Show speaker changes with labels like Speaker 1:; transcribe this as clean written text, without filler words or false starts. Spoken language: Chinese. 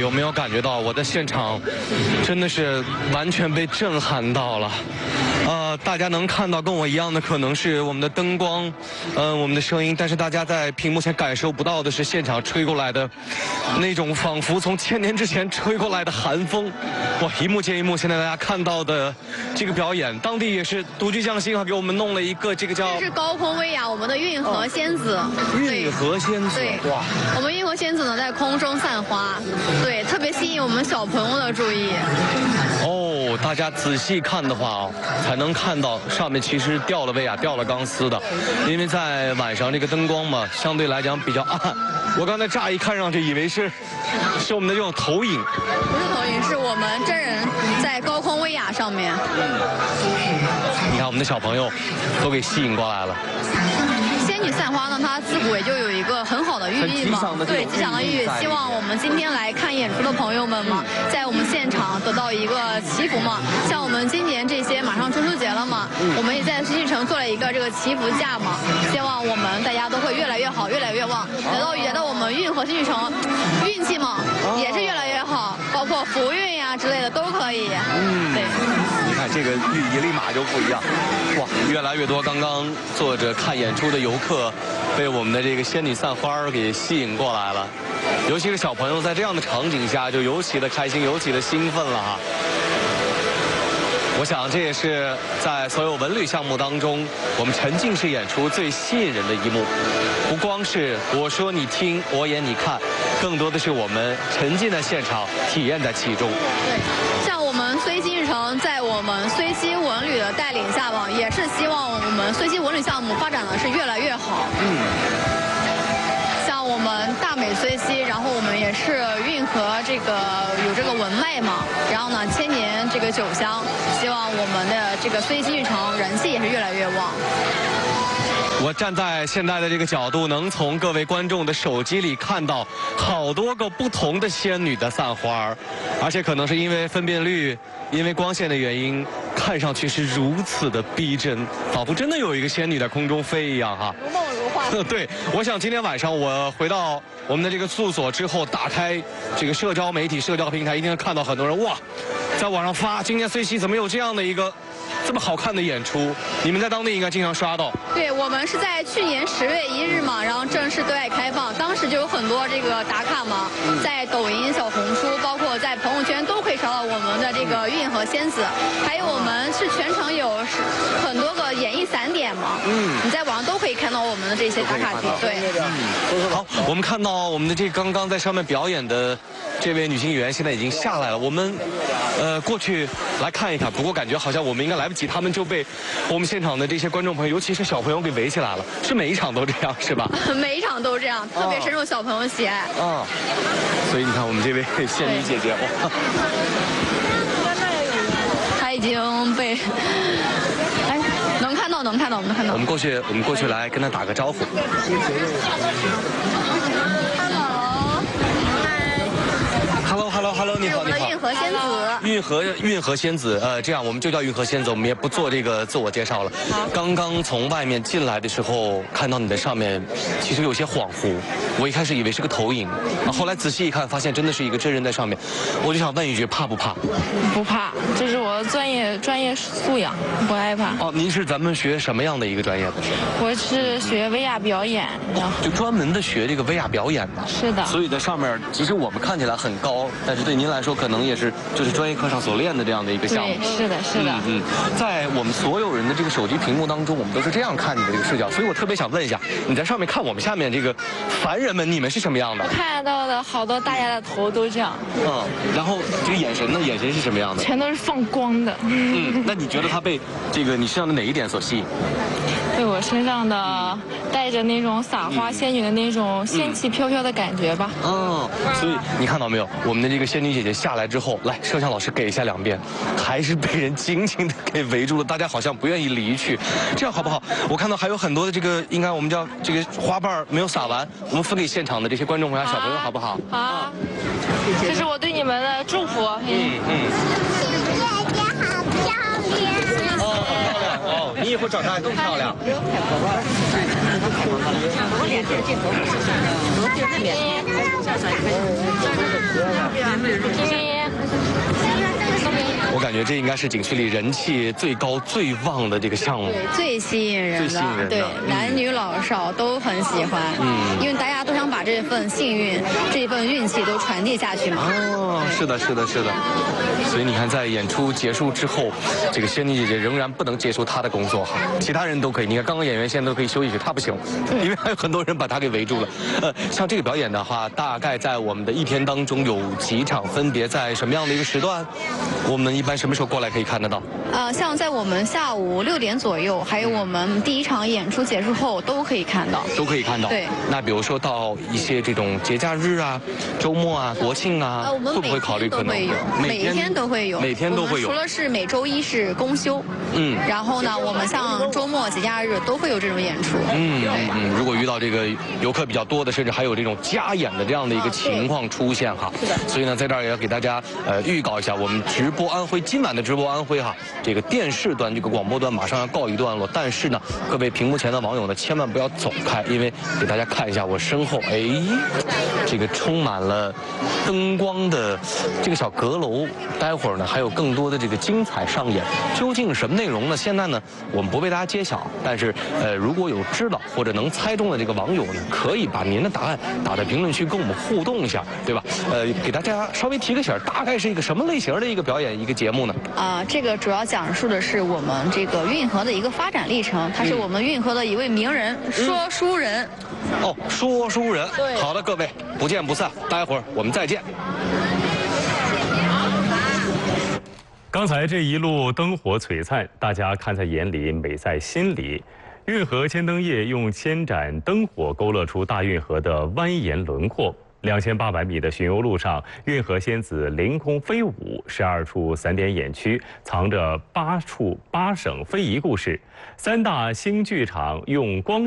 Speaker 1: 有没有感觉到我在现场真的是完全被震撼到了？大家能看到跟我一样的可能是我们的灯光，我们的声音，但是大家在屏幕前感受不到的是现场吹过来的那种仿佛从1000年之前吹过来的寒风。哇，一幕接一幕，现在大家看到的这个表演，当地也是独具匠心啊，给我们弄了一个这个叫
Speaker 2: 这是高空威亚，我们的运河仙子。
Speaker 1: 运河仙子，
Speaker 2: 对，
Speaker 1: 哇，
Speaker 2: 我们运河仙子呢在空中散花，对，特别吸引我们小朋友的注意。
Speaker 1: 哦，大家仔细看的话才能看到上面其实吊了威亚，吊了钢丝的，因为在晚上这个灯光嘛，相对来讲比较暗。我刚才乍一看上去以为是我们的这种投影，
Speaker 2: 不是投影，是我们真人在高空威亚上面。
Speaker 1: 你看我们的小朋友都给吸引过来了。
Speaker 2: 仙女散花呢，它自古也就有一个很好的寓意嘛，对，吉祥的寓意。希望我们今天来看演出的朋友们嘛，在我们现场得到一个祈福嘛。像我们今年这些马上中秋节了嘛，我们也在新城做了一个这个祈福架嘛，希望我们大家都会越来越好，越来越旺，来到我们运河新巨城，运气嘛也是越来越好，包括福运呀之类的都可以。对。
Speaker 1: 你看这个寓意立马就不一样，哇，越来越多刚刚坐着看演出的游客被我们的这个仙女散花给吸引过来了，尤其是小朋友在这样的场景下就尤其的开心，尤其的兴奋了哈。我想这也是在所有文旅项目当中，我们沉浸式演出最吸引人的一幕。不光是我说你听，我演你看，更多的是我们沉浸在现场，体验在其中。
Speaker 2: 对，像我们绥西日程在我们绥西文旅的带领下吧，也是希望我们绥西文旅项目发展的是越来越好。像我们大美绥西，然后我们也是运河这个有这个文脉嘛，然后呢1000年这个酒香，希望我们的这个绥西日程人气也是越来越旺。
Speaker 1: 我站在现在的这个角度，能从各位观众的手机里看到好多个不同的仙女的散花，而且可能是因为分辨率、因为光线的原因，看上去是如此的逼真，仿佛真的有一个仙女在空中飞一样哈。
Speaker 2: 如梦如幻。
Speaker 1: 对，我想今天晚上我回到我们的这个住所之后，打开这个社交媒体、社交平台，一定会看到很多人哇，在网上发今天绥西怎么有这样的一个这么好看的演出？你们在当地应该经常刷到。
Speaker 2: 对，我们是在去年10月1日嘛，然后正式对外开放，当时就有很多这个打卡嘛，在抖音、小红书，包括在朋友圈都可以刷到我们的这个运河仙子，还有我们是全程有很多个演艺散点嘛，你在网上都可以看到我们的这些打卡点。对，
Speaker 1: 好，我们看到我们的这刚刚在上面表演的这位女性演员现在已经下来了，我们过去来看一看，不过感觉好像我们应该来不及，他们就被我们现场的这些观众朋友，尤其是小朋友给围起来了，是每一场都这样是吧？
Speaker 2: 每一场都这样，特别深受小朋友喜爱。
Speaker 1: 所以你看我们这位仙女姐姐，哇，
Speaker 2: 她已经被，能看到。
Speaker 1: 我们过去来跟她打个招呼。Hello， 你好，你好。
Speaker 2: 运河仙子。
Speaker 1: 运河仙子，这样我们就叫运河仙子，我们也不做这个自我介绍了。刚刚从外面进来的时候，看到你在上面，其实有些恍惚。我一开始以为是个投影，后来仔细一看，发现真的是一个真人在上面。我就想问一句，怕不怕？
Speaker 3: 不怕，这是我的专业素养，不害怕。
Speaker 1: 哦，您是咱们学什么样的一个专业的？
Speaker 3: 我是学威亚表演，然后
Speaker 1: 就专门的学这个威亚表演的。
Speaker 3: 是的。
Speaker 1: 所以在上面，其实我们看起来很高，但是对您来说，可能也是就是专业课上所练的这样的一个项目。
Speaker 3: 对，是的，是的。
Speaker 1: 在我们所有人的这个手机屏幕当中，我们都是这样看你的这个视角，所以我特别想问一下，你在上面看我们下面这个凡人们，你们是什么样的？
Speaker 3: 看到的好多大家的头都这样。
Speaker 1: 然后这个眼神呢？眼神是什么样的？
Speaker 3: 全都是放光的。
Speaker 1: 那你觉得他被这个你身上的哪一点所吸引？
Speaker 3: 被我身上的带着那种撒花仙女的那种仙气飘飘的感觉吧。
Speaker 1: 所以你看到没有，我们的这个仙女姐姐下来之后，来摄像老师给一下2遍，还是被人紧紧的给围住了，大家好像不愿意离去，这样好不好？我看到还有很多的这个，应该我们叫这个花瓣没有撒完，我们分给现场的这些观众朋友、小朋友，好不好？
Speaker 3: 好，这是我对你们的祝福。
Speaker 1: 你以后长大更漂亮。 我感觉这应该是景区里人气最高、最旺的这个项目，
Speaker 2: 最吸引人的，对，男女老少都很喜欢，因为大家都想把这份幸运、这份运气都传递下去嘛。
Speaker 1: 哦，是的，是的，是的。所以你看，在演出结束之后，这个仙女姐姐仍然不能结束她的工作哈，其他人都可以。你看，刚刚演员现在都可以休息去，她不行，因为还有很多人把她给围住了。像这个表演的话，大概在我们的一天当中有几场，分别在什么样的一个时段？我们一般什么时候过来可以看得到？
Speaker 2: 像在我们下午6点左右，还有我们第一场演出结束后都可以看到。
Speaker 1: 都可以看到。对。那比如说到一些这种节假日啊、周末啊、国庆啊，会不会考虑可能？
Speaker 2: 每天都会有。
Speaker 1: 每天都会有。
Speaker 2: 除了是每周一是公休。然后呢，我们像周末、节假日都会有这种演出。
Speaker 1: 如果遇到这个游客比较多的，甚至还有这种加演的这样的一个情况出现哈。
Speaker 2: 是的。
Speaker 1: 所以呢，在这儿也要给大家预告一下，我们直播安徽今晚的直播安徽哈，这个电视端、这个广播端马上要告一段落。但是呢，各位屏幕前的网友呢，千万不要走开，因为给大家看一下我身后，这个充满了灯光的这个小阁楼，待会儿呢还有更多的这个精彩上演。究竟什么内容呢？现在呢我们不为大家揭晓，但是如果有知道或者能猜中的这个网友呢，可以把您的答案打在评论区跟我们互动一下，对吧？给大家稍微提个醒，大概是一个什么类型的一个表演、一个节目呢？
Speaker 2: 这个主要讲述的是我们这个运河的一个发展历程，他是我们运河的一位名人，说书人。
Speaker 1: 哦，说书人。对。好的，各位不见不散，待会儿我们再见。
Speaker 4: 刚才这一路灯火璀璨，大家看在眼里，美在心里。运河千灯夜用千盏灯火勾勒出大运河的蜿蜒轮廓。2800米的巡游路上，运河仙子凌空飞舞，12处散点演区藏着8省非遗故事，3大新剧场用光